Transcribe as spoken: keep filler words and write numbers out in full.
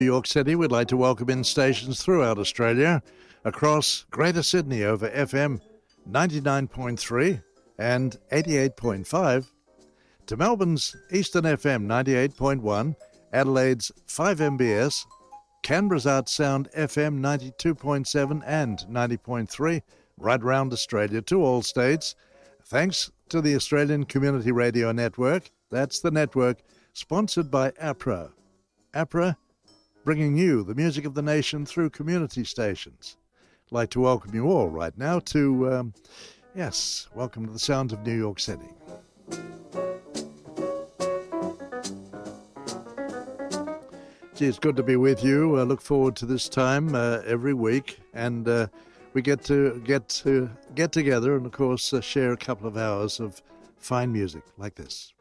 New York City, we'd like to welcome in stations throughout Australia, across Greater Sydney over F M ninety-nine point three and eighty-eight point five, to Melbourne's Eastern F M ninety-eight point one, Adelaide's five M B S, Canberra's Artsound F M ninety-two point seven and ninety point three, right round Australia to all states. Thanks to the Australian Community Radio Network. That's the network sponsored by APRA. APRA, bringing you the music of the nation through community stations. I'd like to welcome you all right now to, um, yes, welcome to the sound of New York City. Gee, it's good to be with you. I look forward to this time uh, every week, and uh, we get to get to get together and, of course, uh, share a couple of hours of fine music like this.